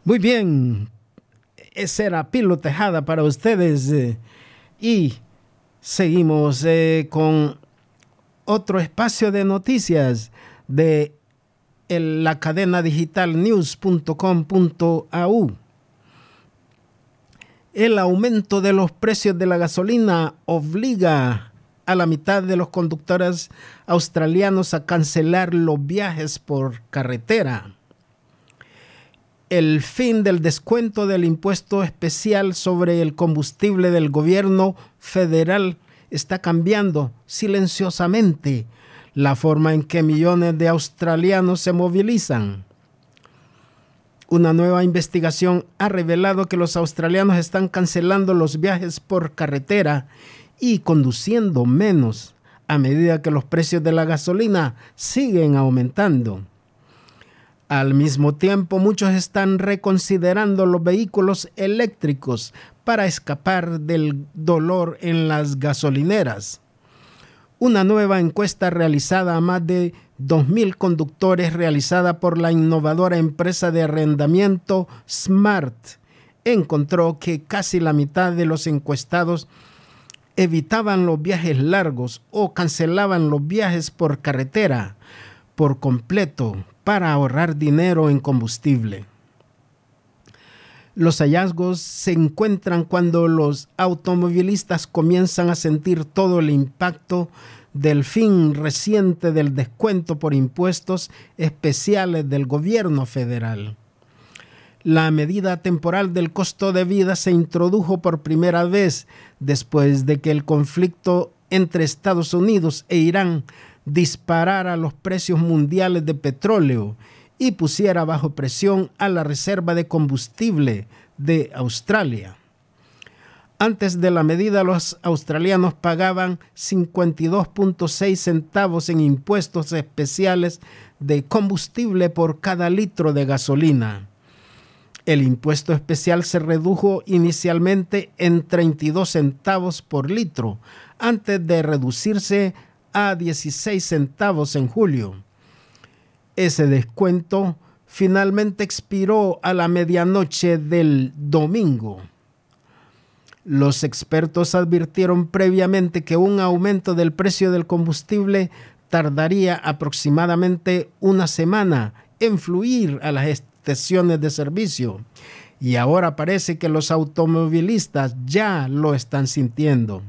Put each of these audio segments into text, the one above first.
Muy bien, esa era Pilo Tejada para ustedes y seguimos con otro espacio de noticias de la cadena digital news.com.au. El aumento de los precios de la gasolina obliga a la mitad de los conductores australianos a cancelar los viajes por carretera. El fin del descuento del impuesto especial sobre el combustible del gobierno federal está cambiando silenciosamente la forma en que millones de australianos se movilizan. Una nueva investigación ha revelado que los australianos están cancelando los viajes por carretera y conduciendo menos a medida que los precios de la gasolina siguen aumentando. Al mismo tiempo, muchos están reconsiderando los vehículos eléctricos para escapar del dolor en las gasolineras. Una nueva encuesta realizada a más de 2,000 conductores, realizada por la innovadora empresa de arrendamiento Smart, encontró que casi la mitad de los encuestados evitaban los viajes largos o cancelaban los viajes por carretera por completo para ahorrar dinero en combustible. Los hallazgos se encuentran cuando los automovilistas comienzan a sentir todo el impacto del fin reciente del descuento por impuestos especiales del gobierno federal. La medida temporal del costo de vida se introdujo por primera vez después de que el conflicto entre Estados Unidos e Irán disparara los precios mundiales de petróleo y pusiera bajo presión a la reserva de combustible de Australia. Antes de la medida, los australianos pagaban 52.6 centavos en impuestos especiales de combustible por cada litro de gasolina. El impuesto especial se redujo inicialmente en 32 centavos por litro, antes de reducirse a 16 centavos en julio. Ese descuento finalmente expiró a la medianoche del domingo. Los expertos advirtieron previamente que un aumento del precio del combustible tardaría aproximadamente una semana en fluir a las estaciones de servicio, y ahora parece que los automovilistas ya lo están sintiendo.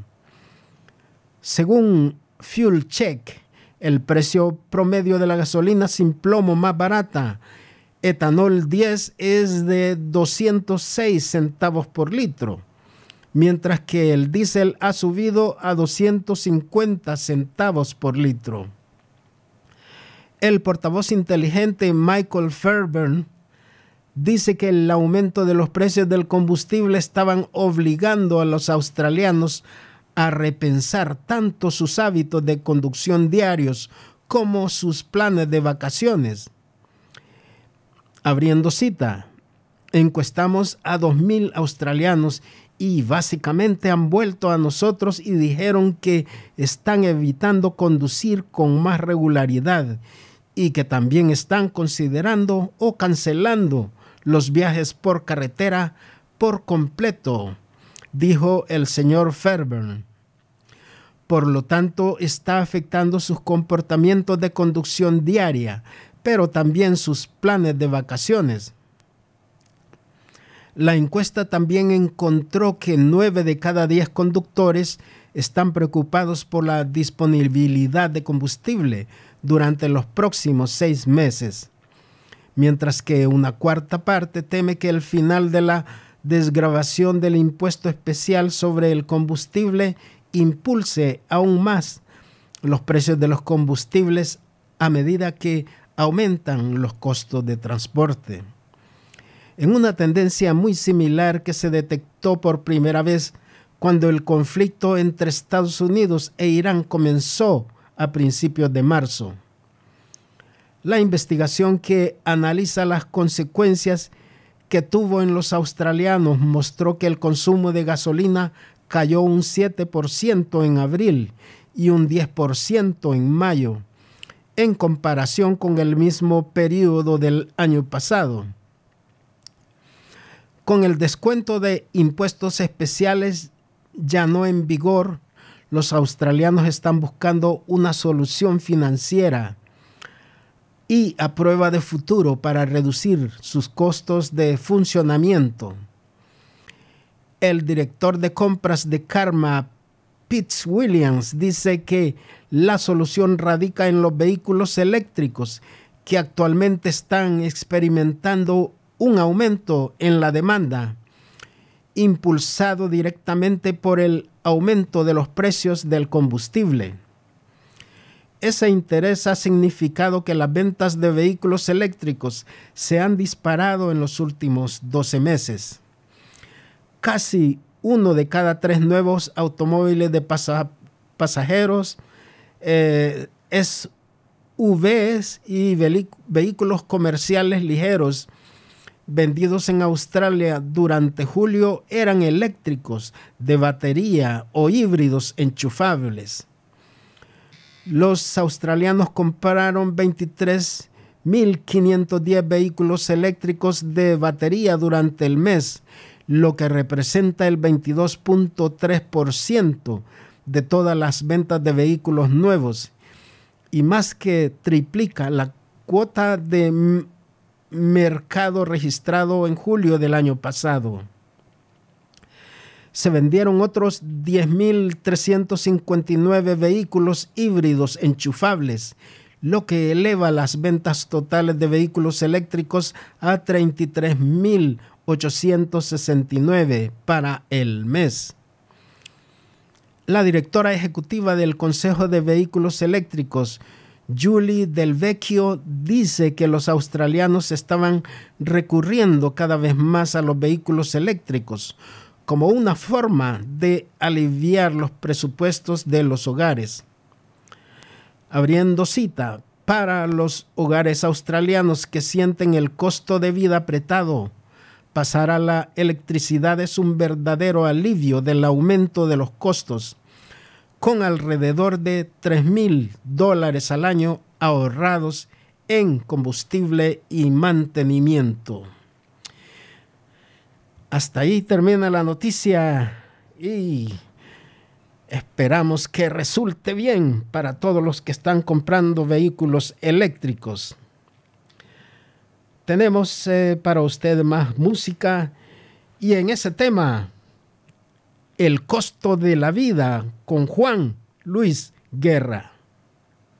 Según Fuel Check, el precio promedio de la gasolina sin plomo más barata, etanol 10, es de 206 centavos por litro, mientras que el diésel ha subido a 250 centavos por litro. El portavoz inteligente Michael Fairbairn dice que el aumento de los precios del combustible estaban obligando a los australianos a repensar tanto sus hábitos de conducción diarios como sus planes de vacaciones. Abriendo cita, encuestamos a 2,000 australianos y básicamente han vuelto a nosotros y dijeron que están evitando conducir con más regularidad y que también están considerando o cancelando los viajes por carretera por completo, dijo el señor Fairbairn. Por lo tanto, está afectando sus comportamientos de conducción diaria, pero también sus planes de vacaciones. La encuesta también encontró que 9 de cada 10 conductores están preocupados por la disponibilidad de combustible durante los próximos 6 meses, mientras que una cuarta parte teme que el final de la desgravación del impuesto especial sobre el combustible impulse aún más los precios de los combustibles a medida que aumentan los costos de transporte. En una tendencia muy similar que se detectó por primera vez cuando el conflicto entre Estados Unidos e Irán comenzó a principios de marzo. La investigación que analiza las consecuencias que tuvo en los australianos mostró que el consumo de gasolina cayó un 7% en abril y un 10% en mayo, en comparación con el mismo periodo del año pasado. Con el descuento de impuestos especiales ya no en vigor, los australianos están buscando una solución financiera y a prueba de futuro para reducir sus costos de funcionamiento. El director de compras de Karma, Fitzwilliams, dice que la solución radica en los vehículos eléctricos que actualmente están experimentando un aumento en la demanda, impulsado directamente por el aumento de los precios del combustible. Ese interés ha significado que las ventas de vehículos eléctricos se han disparado en los últimos 12 meses. Casi 1 de cada 3 nuevos automóviles de pasajeros, SUVs y vehículos comerciales ligeros vendidos en Australia durante julio eran eléctricos, de batería o híbridos enchufables. Los australianos compraron 23.510 vehículos eléctricos de batería durante el mes, lo que representa el 22.3% de todas las ventas de vehículos nuevos y más que triplica la cuota de mercado registrado en julio del año pasado. Se vendieron otros 10.359 vehículos híbridos enchufables, lo que eleva las ventas totales de vehículos eléctricos a 33.869 para el mes. La directora ejecutiva del Consejo de Vehículos Eléctricos, Julie Del Vecchio, dice que los australianos estaban recurriendo cada vez más a los vehículos eléctricos como una forma de aliviar los presupuestos de los hogares. Abriendo cita, para los hogares australianos que sienten el costo de vida apretado, pasar a la electricidad es un verdadero alivio del aumento de los costos, con alrededor de $3,000 al año ahorrados en combustible y mantenimiento. Hasta ahí termina la noticia y esperamos que resulte bien para todos los que están comprando vehículos eléctricos. Tenemos para usted más música y en ese tema, el costo de la vida con Juan Luis Guerra.